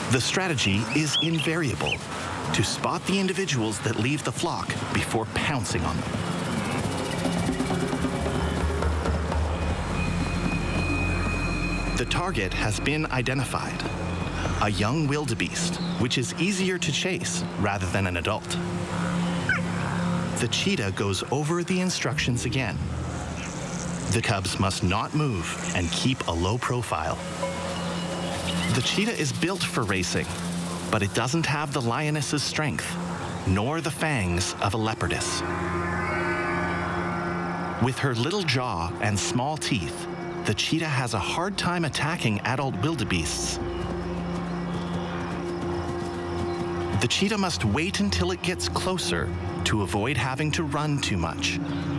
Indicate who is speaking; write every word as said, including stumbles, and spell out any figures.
Speaker 1: The strategy is invariable: to spot the individuals that leave the flock before pouncing on them. The target has been identified: a young wildebeest, which is easier to chase rather than an adult. The cheetah goes over the instructions again. The cubs must not move and keep a low profile. The cheetah is built for racing, but it doesn't have the lioness's strength, nor the fangs of a leopardess. With her little jaw and small teeth, the cheetah has a hard time attacking adult wildebeests. The cheetah must wait until it gets closer to avoid having to run too much.